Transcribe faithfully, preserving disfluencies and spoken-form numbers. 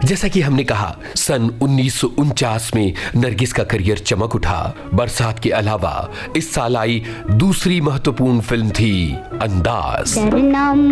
जैसा कि हमने कहा, सन उन्नीस सौ उनचास में नरगिस का करियर चमक उठा। बरसात के अलावा इस साल आई दूसरी महत्वपूर्ण फिल्म थी अंदाज।